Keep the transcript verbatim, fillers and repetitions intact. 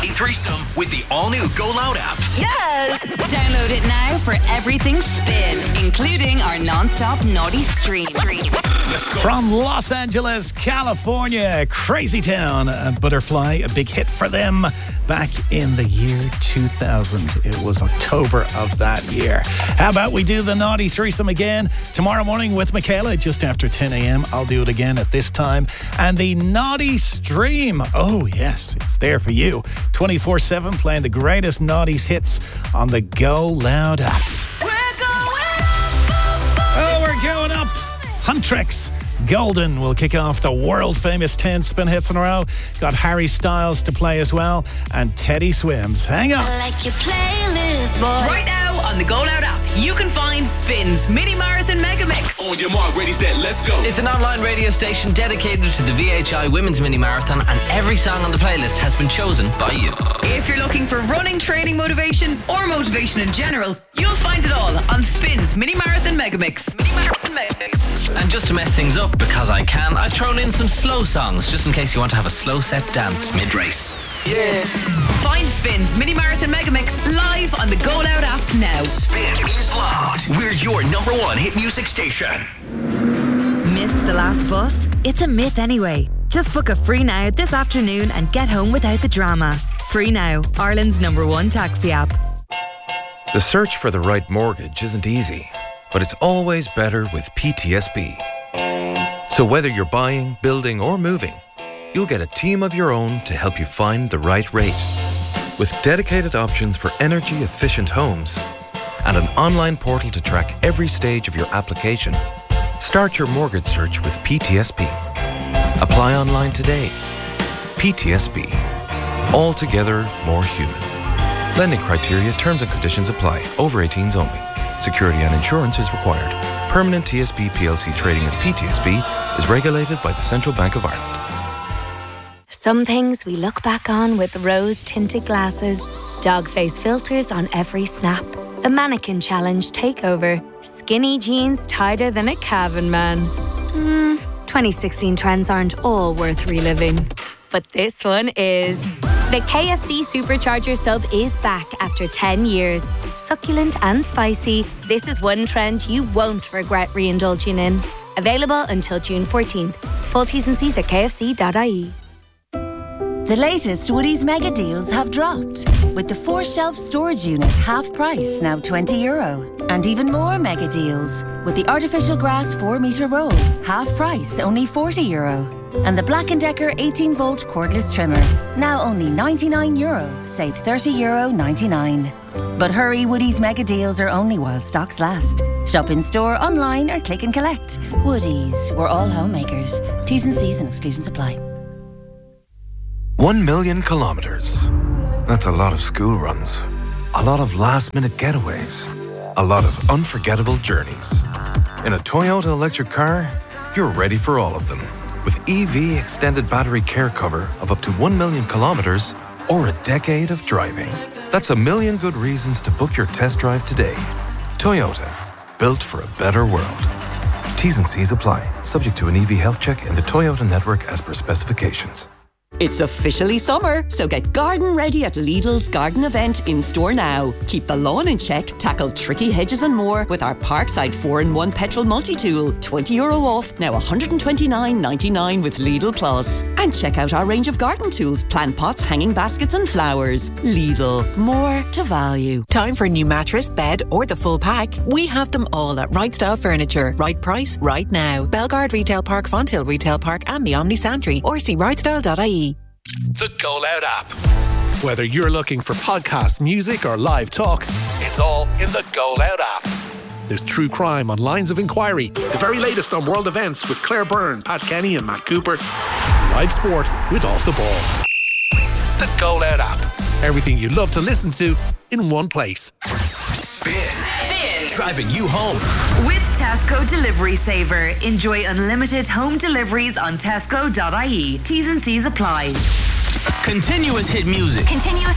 Naughty Threesome with the all-new Go Loud app. Yes! Download it now for everything Spin, including our non-stop Naughty stream. Let's go. From Los Angeles, California, Crazy Town and Butterfly, a big hit for them back in the year two thousand. It was October of that year. How about we do the Naughty Threesome again tomorrow morning with Michaela just after ten a.m. I'll do it again at this time. And the Naughty Stream. Oh, yes, it's there for you. twenty-four seven playing the greatest Naughties hits on the Go Loud app. We're going up! Oh, we're going up! Huntrix Golden will kick off the world-famous ten spin hits in a row. Got Harry Styles to play as well, and Teddy Swims. Hang on. I like your playlist, boy. Right now on the Go Loud app, you can find Spin's Mini Marathon Mega Mix. On your mark, ready, set, let's go. It's an online radio station dedicated to the V H I Women's Mini Marathon, and every song on the playlist has been chosen by you. If you're looking for running, training motivation, or motivation in general, you'll find it all on Spin's Mini Marathon Mega Mix. Mini Marathon Mega Mix. And just to mess things up, because I can, I've thrown in some slow songs, just in case you want to have a slow set dance mid-race. Yeah. Find Spin's Mini Marathon Mega Mix live on the Go Loud app now. Spin is loud. We're your number one hit music station. Missed the last bus? It's a myth anyway. Just book a Free Now this afternoon and get home without the drama. Free Now, Ireland's number one taxi app. The search for the right mortgage isn't easy, but it's always better with P T S B. So whether you're buying, building or moving, you'll get a team of your own to help you find the right rate. With dedicated options for energy-efficient homes and an online portal to track every stage of your application, start your mortgage search with P T S B. Apply online today. P T S B. Altogether more human. Lending criteria, terms and conditions apply. Over eighteens only. Security and insurance is required. Permanent T S B P L C trading as P T S B is regulated by the Central Bank of Ireland. Some things we look back on with rose-tinted glasses. Dog face filters on every snap. The mannequin challenge takeover. Skinny jeans tighter than a Calvin man. Hmm, twenty sixteen trends aren't all worth reliving. But this one is. The K F C Supercharger sub is back after ten years. Succulent and spicy, this is one trend you won't regret re-indulging in. Available until June fourteenth. Full T's and C's at k f c dot i e. The latest Woodies mega deals have dropped, with the four-shelf storage unit half price, now twenty euro. And even more mega deals, with the artificial grass four metre roll, half price, only forty euro. And the Black and Decker eighteen volt cordless trimmer, now only ninety-nine euro, save thirty euro ninety-nine. But hurry, Woodies mega deals are only while stocks last. Shop in store, online or click and collect. Woodies, we're all homemakers. T's and C's and exclusions apply. One million kilometres. That's a lot of school runs. A lot of last-minute getaways. A lot of unforgettable journeys. In a Toyota electric car, you're ready for all of them. With E V extended battery care cover of up to one million kilometres or a decade of driving. That's a million good reasons to book your test drive today. Toyota, built for a better world. T's and C's apply, subject to an E V health check in the Toyota network as per specifications. It's officially summer, so get garden ready at Lidl's garden event in store now. Keep the lawn in check, tackle tricky hedges and more with our Parkside four in one petrol multi-tool. twenty euro off, now one hundred twenty-nine ninety-nine with Lidl Plus. And check out our range of garden tools, plant pots, hanging baskets and flowers. Lidl, more to value. Time for a new mattress, bed or the full pack? We have them all at Right Style Furniture. Right price, right now. Belgard Retail Park, Fonthill Retail Park and the Omni Santry, or see right style dot i e. The Go Loud app. Whether you're looking for podcasts, music or live talk, it's all in the Go Loud app. There's true crime on Lines of Inquiry, the very latest on world events with Claire Byrne, Pat Kenny and Matt Cooper, and live sport with Off the Ball. The Go Loud app. Everything you love to listen to in one place. Spin. Spin. Driving you home. With Tesco Delivery Saver, enjoy unlimited home deliveries on tesco dot i e. T's and C's apply. Continuous hit music. Continuous